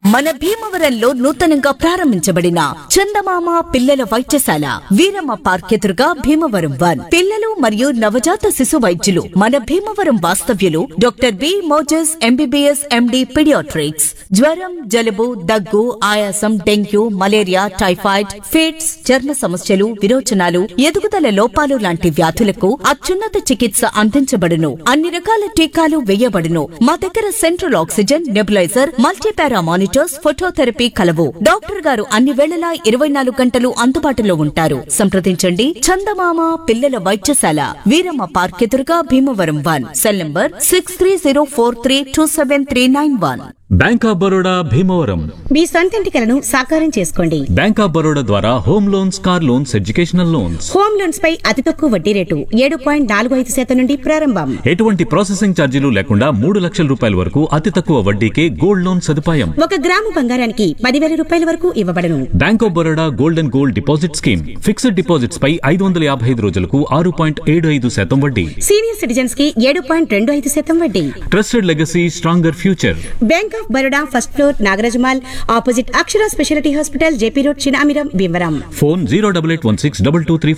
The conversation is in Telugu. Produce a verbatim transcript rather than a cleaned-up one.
మన భీమవరంలో నూతనంగా ప్రారంభించబడిన చందమామ పిల్లల వైద్యశాల వీరమ్మ పార్క్ ఎదురుగా భీమవరం వన్ పిల్లలు మరియు నవజాత శిశు వైద్యులు మన భీమవరం వాస్తవ్యులు doctor B Moses MBBS MD paediatrics. జ్వరం, జలుబు, దగ్గు, ఆయాసం, డెంగ్యూ, మలేరియా, టైఫాయిడ్, ఫిట్స్, చర్మ సమస్యలు, విరోచనాలు, ఎదుగుదల లోపాలు లాంటి వ్యాధులకు అత్యున్నత చికిత్స అందించబడును. అన్ని రకాల టీకాలు వేయబడును. మా దగ్గర central oxygen, nebuliser, multipara monitors, phototherapy కలవు. డాక్టర్ గారు అన్ని వేళలా ఇరవై నాలుగు గంటలు అందుబాటులో ఉంటారు. సంప్రదించండి. చందమామ పిల్లల వైద్యశాల వీరమ్మ పార్క్ ఎదురుగా Bhimavaram one. Cell number six three zero four three two seven three nine one. Bank of Baroda Bhimavaram. మీ సొంతింటి కలను సాకారం చేసుకోండి. బ్యాంక్ ఆఫ్ బరోడా ద్వారా home loans, car loans, educational loans. Home loans పై అతి తక్కువ వడ్డీ రేటు ఏడు పాయింట్ నాలుగు ఐదు శాతం నుండి ప్రారంభం. ఎటువంటి ప్రాసెసింగ్ ఛార్జీలు లేకుండా మూడు లక్షల రూపాయల వరకు అతి తక్కువ వడ్డీకే గోల్డ్ లోన్ సదుపాయం. ఒక గ్రాము బంగారానికి పదివేల రూపాయల వరకు ఇవ్వబడను. Bank of Baroda gold and gold deposit scheme. Fixed deposits పై ఐదు వందల యాభై ఐదు రోజులకు ఆరు పాయింట్ ఏడు ఐదు శాతం వడ్డీ. సీనియర్ సిటిజన్స్ కి ఏడు పాయింట్ రెండు ఐదు శాతం వడ్డీ. Trusted legacy, stronger future. Bank of Baroda first floor, Nagaraja Mall, opposite Akshara speciality hospital, JP road, Chinamiram, Bhimavaram. Phone zero double eight one six double two three